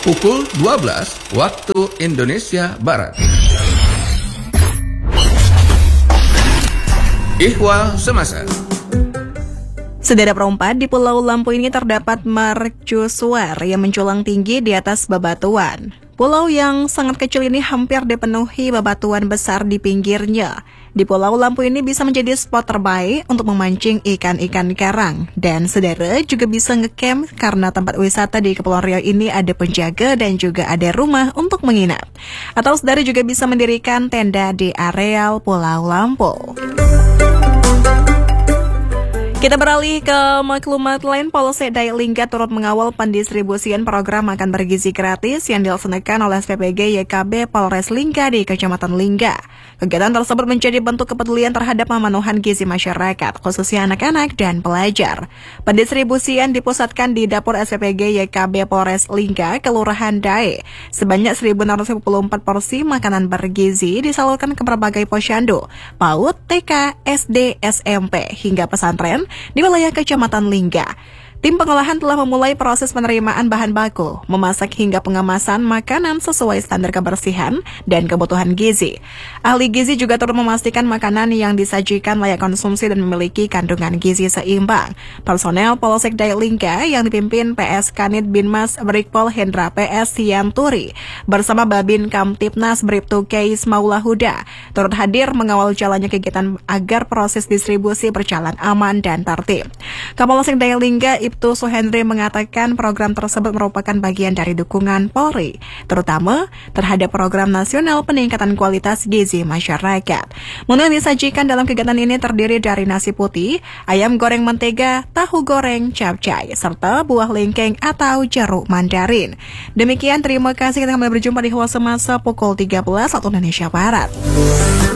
pukul 12 waktu Indonesia Barat. Ihwal Semasa. Saudara perempat, di Pulau Lampu ini terdapat mercusuar yang menjulang tinggi di atas bebatuan. Pulau yang sangat kecil ini hampir dipenuhi bebatuan besar di pinggirnya. Di Pulau Lampu ini bisa menjadi spot terbaik untuk memancing ikan-ikan karang. Dan saudara juga bisa ngecamp karena tempat wisata di Kepulauan Riau ini ada penjaga dan juga ada rumah untuk menginap. Atau saudara juga bisa mendirikan tenda di areal Pulau Lampu. Kita beralih ke maklumat lain. Polsek Dayak Lingga turut mengawal pendistribusian program makan bergizi gratis yang dilaksanakan oleh SPPG YKB Polres Lingga di Kecamatan Lingga. Kegiatan tersebut menjadi bentuk kepedulian terhadap pemenuhan gizi masyarakat, khususnya anak-anak dan pelajar. Pendistribusian dipusatkan di dapur SPPG YKB Polres Lingga, Kelurahan Dae. Sebanyak 1.654 porsi makanan bergizi disalurkan ke berbagai posyandu, PAUD, TK, SD, SMP, hingga pesantren di wilayah Kecamatan Lingga. Tim pengolahan telah memulai proses penerimaan bahan baku, memasak hingga pengemasan makanan sesuai standar kebersihan dan kebutuhan gizi. Ahli gizi juga turut memastikan makanan yang disajikan layak konsumsi dan memiliki kandungan gizi seimbang. Personel Polsek Dayak Lingga yang dipimpin PS Kanit Binmas Brigpol Hendra PS Sianturi bersama Babin Kamtipnas Bribtu Keis Maulahuda turut hadir mengawal jalannya kegiatan agar proses distribusi berjalan aman dan tertib. Kapolsek Dayak Lingga Ibtu Suhendri mengatakan program tersebut merupakan bagian dari dukungan Polri, terutama terhadap program nasional peningkatan kualitas gizi masyarakat. Menu yang disajikan dalam kegiatan ini terdiri dari nasi putih, ayam goreng mentega, tahu goreng, capcay, serta buah lengkeng atau jeruk mandarin. Demikian, terima kasih. Kita kembali berjumpa di Ihwal Semasa pukul 13 waktu Indonesia Barat.